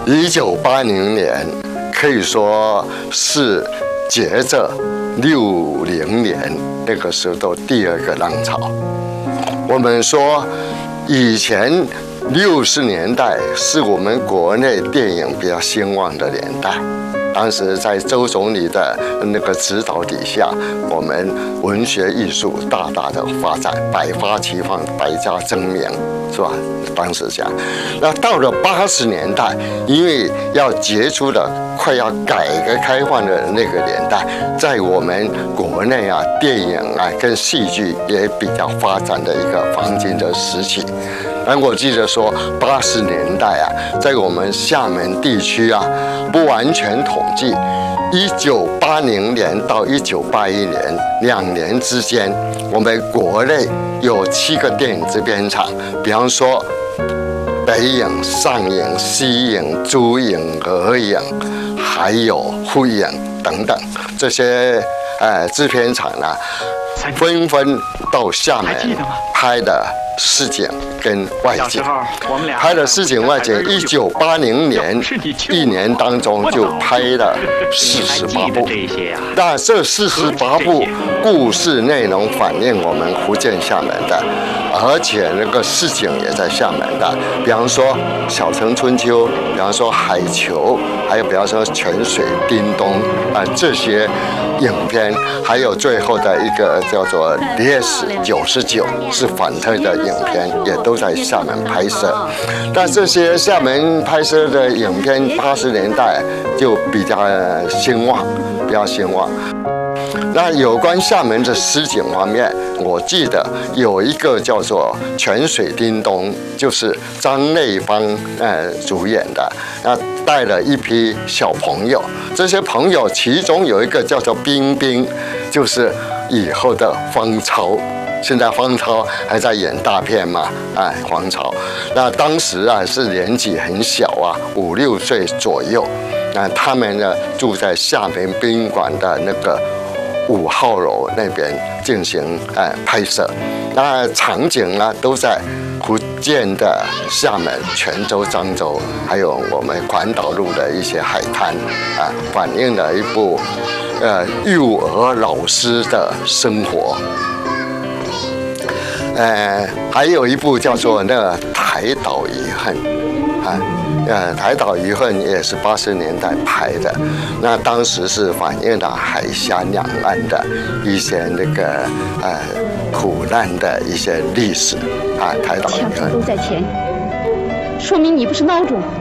1980年可以说是接着60年那个时候第二个浪潮。我们说以前60年代是我们国内电影比较兴旺的年代。当时在周总理的那个指导底下，我们文学艺术大大的发展，百花齐放，百家争鸣，是吧？当时讲，那到了80年代，因为要结束了快要改革开放的那个年代，在我们国内啊，电影啊跟戏剧也比较发展的一个黄金的时期。但我记得说，80年代啊，在我们厦门地区啊，不完全统计，1980年到1981年2年之间，我们国内有7个电影制片厂，比方说北影、上影、西影、珠影、俄影，还有沪影等等这些制片厂呢，纷纷到厦门拍的市井跟外景，拍的市井外景，1980年1年当中就拍了48部。那这48部故事内容反映我们福建厦门的，而且那个市井也在厦门的，比方说《小城春秋》，比方说《海球》，还有比方说《泉水叮咚》这些影片，还有最后的一个叫做《烈士99》是反特的影片，也都在厦门拍摄。但这些厦门拍摄的影片，80年代就比较兴旺，比较兴旺。那有关厦门的市井方面，我记得有一个叫做《泉水叮咚》，就是张内芳主演的，那带了一批小朋友，这些朋友其中有一个叫做冰冰，就是以后的方超。现在方超还在演大片嘛？方超，那当时啊是年纪很小啊，5、6岁左右。那他们呢住在厦门宾馆的那个5号楼那边进行拍摄。那场景呢都在福建的厦门、泉州、漳州，还有我们环岛路的一些海滩反映了一部幼儿老师的生活。还有一部叫做那个《台岛遗恨》《台岛遗恨》也是80年代拍的，那当时是反映了海峡两岸的一些那个苦难的一些历史台岛遗恨都在前，说明你不是孬种，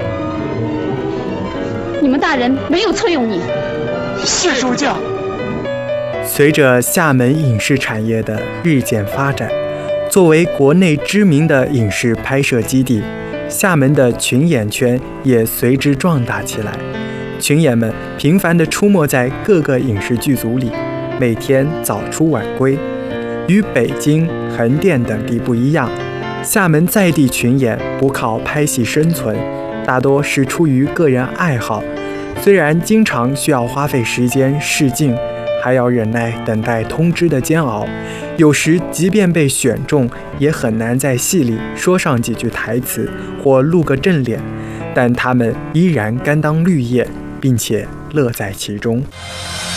你们大人没有册用你。 是主教。 随着厦门影视产业的日渐发展，作为国内知名的影视拍摄基地，厦门的群演圈也随之壮大起来。群演们频繁地出没在各个影视剧组里，每天早出晚归。与北京、横店等地不一样，厦门在地群演不靠拍戏生存，大多是出于个人爱好。虽然经常需要花费时间试镜，还要忍耐等待通知的煎熬，有时即便被选中，也很难在戏里说上几句台词或露个正脸，但他们依然甘当绿叶，并且乐在其中。